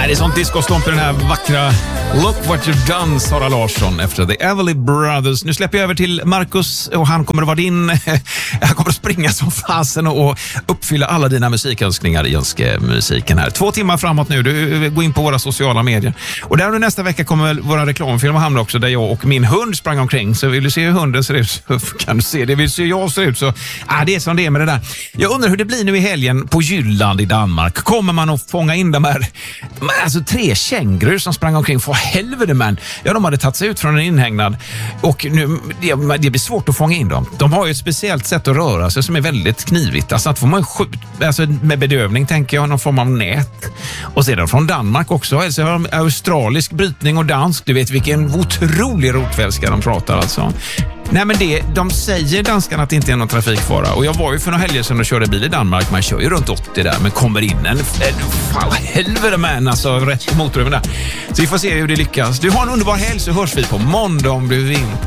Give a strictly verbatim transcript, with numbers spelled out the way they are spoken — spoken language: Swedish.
Det är sånt discostomp i den här vackra Look What You've Done, Sara Larsson efter The Everly Brothers. Nu släpper jag över till Marcus och han kommer att vara din. Han kommer att springa som fasen och uppfylla alla dina musikönskningar i Jönske-musiken här. Två timmar framåt nu. Du går in på våra sociala medier. Och där under nästa vecka kommer våra reklamfilm att hamna också, där jag och min hund sprang omkring. Så vill du se hur hunden ser ut så kan du se det. Vill du se hur jag ser ut så ah, det är som det är med det där. Jag undrar hur det blir nu i helgen på Jylland i Danmark. Kommer man att fånga in de här alltså tre kängurur som sprang omkring för helvete, men ja, de hade tagit sig ut från en inhägnad och nu, det, det blir svårt att fånga in dem. De har ju ett speciellt sätt att röra sig som är väldigt knivigt. Alltså att får man skjut, alltså med bedövning tänker jag, någon form av nät. Och sedan från Danmark också, alltså har de australisk brytning och dansk. Du vet vilken otrolig rotvälska de pratar alltså. Nej, men det, de säger danskarna att det inte är någon trafikfara. Och jag var ju för några helger sedan och körde bil i Danmark. Man kör ju runt åttio där, men kommer in en, en fan helvete man, alltså rätt motoröven där. Så vi får se hur det lyckas. Du har en underbar helg, så hörs vi på måndag om du vill.